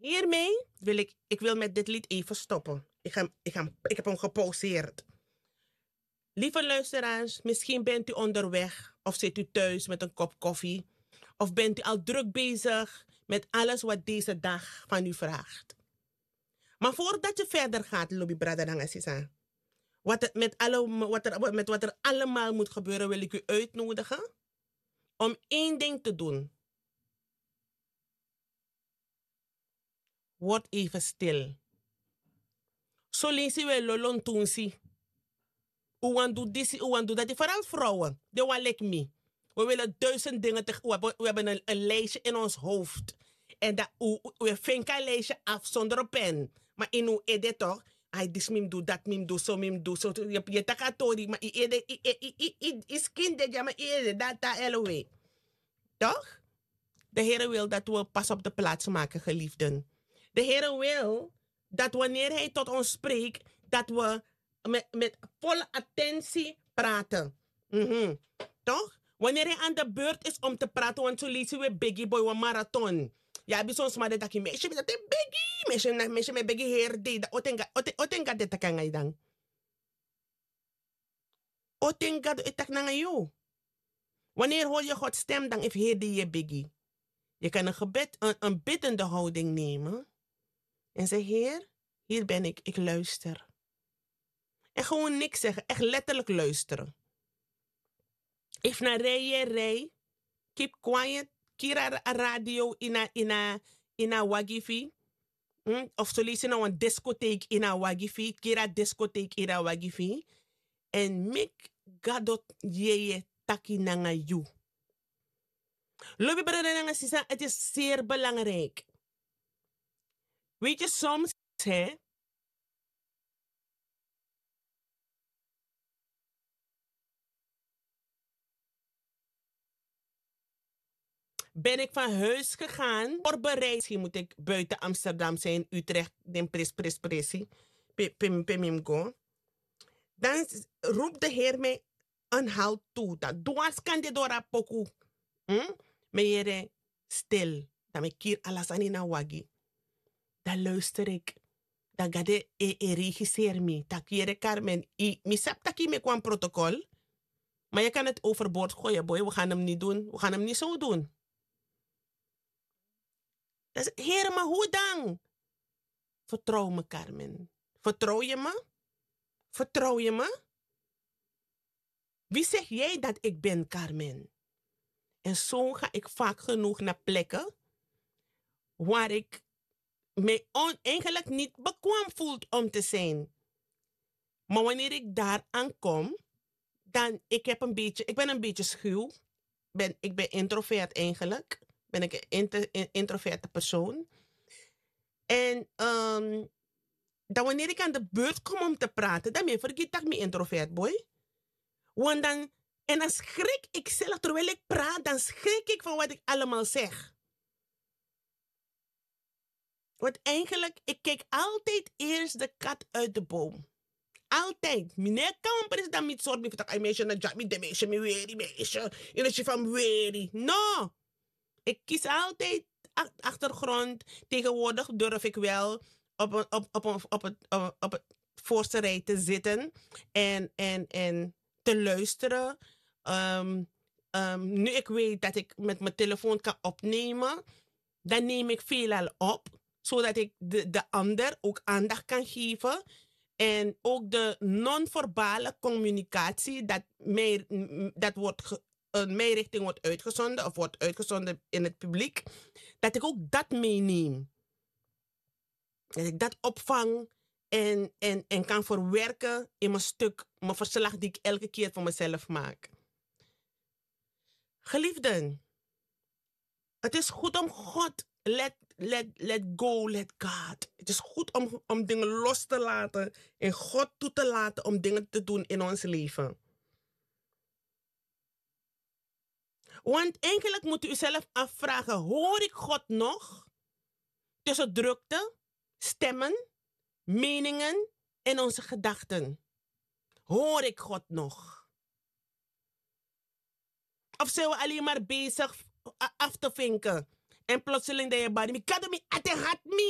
Hiermee wil ik wil met dit lied even stoppen. Ik heb hem gepauzeerd. Lieve luisteraars, misschien bent u onderweg of zit u thuis met een kop koffie. Of bent u al druk bezig met alles wat deze dag van u vraagt. Maar voordat je verder gaat, Lobby Brother Nangasisa, met wat er allemaal moet gebeuren, wil ik u uitnodigen om één ding te doen. Word even stil. Zo lezen we lolon toensi. Uwan doet dit, uwan doet dat. Vooral vrouwen. De wan like me. We willen 1000 dingen. We hebben een lijstje in ons hoofd. En we vinken een lijstje af zonder een pen. Maar in uw edit toch. Hij dis mim doe, dat mim doe, zo mim doe. Je takatori. Maar is kind ja, maar dat LOE. Toch? De Heer wil dat we pas op de plaats maken, geliefden. De Heer wil dat wanneer Hij tot ons spreekt, dat we met volle attentie praten. Toch? Wanneer Hij aan de beurt is om te praten, want zo lezen we Biggie Boy, een marathon. Ja, bij soms maar dat je meisje met dat Biggie, meisje met Biggie Heer deed. Otenga dit kan je dan. Otenga dit kan je. Wanneer hoor je Gods stem, dan heeft Heer die je Biggie. Je kan een gebed, een biddende houding nemen. En zeg, Heer, hier ben ik luister. En gewoon niks zeggen, echt letterlijk luisteren. If na rij, keep quiet, kira radio ina wagifi. Of zo lezen nou een discotheek ina wagifi, kira discotheek ina wagifi. En mik gadot je taki nanga you. Lobby brada sisa, het is zeer belangrijk. Weet je, soms, hè, ben ik van huis gegaan, voorbereid. Misschien moet ik buiten Amsterdam zijn, Utrecht, den pressie, pimimgo. Dan roept de Heer mij een halt toe. Dat doas kan de dora poku. Meere stil. Dan me kier alasanina wagi. Dan luister ik. Dan ga de regisseer me. Dat kiere Carmen. Mi sap taki me kwam protocol. Maar je kan het overboord gooien, boy. We gaan hem niet doen. We gaan hem niet zo doen. Dus, Heer, maar hoe dan? Vertrouw me, Carmen. Vertrouw je me? Vertrouw je me? Wie zeg jij dat ik ben, Carmen? En zo ga ik vaak genoeg naar plekken waar ik me eigenlijk niet bekwaam voel om te zijn. Maar wanneer ik daar aankom, dan ik ben een beetje schuw. Ik ben introvert eigenlijk. Ben ik een introverte persoon. En dan wanneer ik aan de beurt kom om te praten, dan vergeet ik me introvert, boy. Want dan schrik ik zelf, terwijl ik praat, dan schrik ik van wat ik allemaal zeg. Want eigenlijk, ik kijk altijd eerst de kat uit de boom. Altijd. Meneer Kamper is dan niet soort van dat meisje na job, de meisje, me weeri, meisje, in het van weeri. No! Ik kies altijd achtergrond. Tegenwoordig durf ik wel op het voorste rij te zitten en te luisteren. Nu ik weet dat ik met mijn telefoon kan opnemen, dan neem ik veelal op, zodat ik de ander ook aandacht kan geven. En ook de non-verbale communicatie, dat wordt mijn richting wordt uitgezonden of wordt uitgezonden in het publiek, dat ik ook dat meeneem. Dat ik dat opvang en kan verwerken in mijn verslag die ik elke keer voor mezelf maak. Geliefden, het is goed om God, let go, let God. Het is goed om dingen los te laten en God toe te laten om dingen te doen in ons leven. Want eigenlijk moet u zelf afvragen, hoor ik God nog? Tussen drukte, stemmen, meningen en onze gedachten. Hoor ik God nog? Of zijn we alleen maar bezig af te vinken? En plotseling dat je body, ik kan hem niet,